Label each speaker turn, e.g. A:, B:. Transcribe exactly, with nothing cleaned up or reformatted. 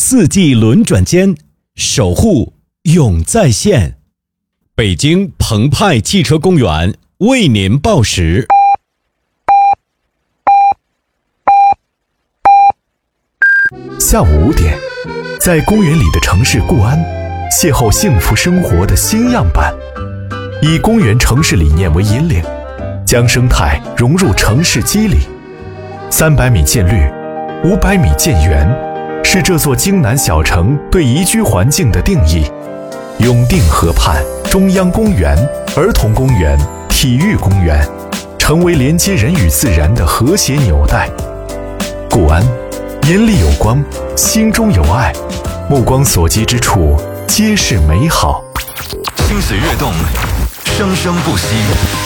A: 四季轮转间，守护永在线。北京澎湃汽车公园为您报时。
B: 下午五点，在公园里的城市固安，邂逅幸福生活的新样板。以公园城市理念为引领，将生态融入城市肌理。三百米建绿，五百米建园，是这座京南小城对宜居环境的定义。永定河畔中央公园、儿童公园、体育公园，成为连接人与自然的和谐纽带。固安，眼里有光，心中有爱，目光所及之处皆是美好。
C: 心随跃动，生生不息。